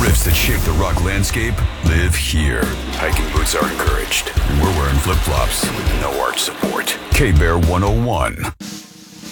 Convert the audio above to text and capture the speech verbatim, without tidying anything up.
riffs that shape the rock landscape live here. Hiking boots are encouraged. And we're wearing flip-flops. No arch support. K-Bear one oh one.